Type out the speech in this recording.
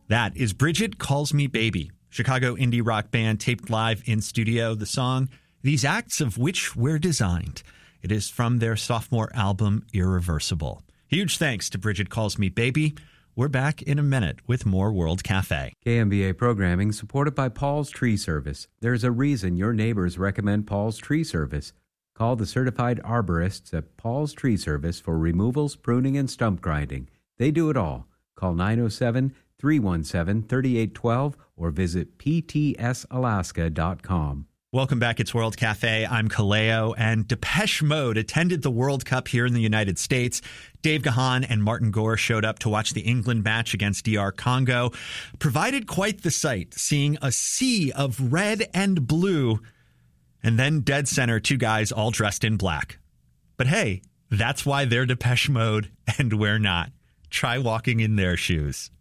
That is Bridget Calls Me Baby, Chicago indie rock band taped live in studio. The song, These Acts of Which We're Designed. It is from their sophomore album, Irreversible. Huge thanks to Bridget Calls Me Baby. We're back in a minute with more World Cafe. KMBA programming supported by Paul's Tree Service. There's a reason your neighbors recommend Paul's Tree Service. Call the certified arborists at Paul's Tree Service for removals, pruning, and stump grinding. They do it all. Call 907-317-3812 or visit ptsalaska.com. Welcome back. It's World Cafe. I'm Kaleo, and Depeche Mode attended the World Cup here in the United States. Dave Gahan and Martin Gore showed up to watch the England match against DR Congo. Provided quite the sight, seeing a sea of red and blue, and then dead center, two guys all dressed in black. But hey, that's why they're Depeche Mode and we're not. Try walking in their shoes.